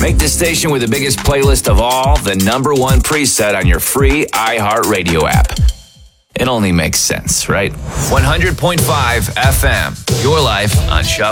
Make the station with the biggest playlist of all the number one preset on your free iHeartRadio app. It only makes sense, right? 100.5 FM, your life on Shuffle.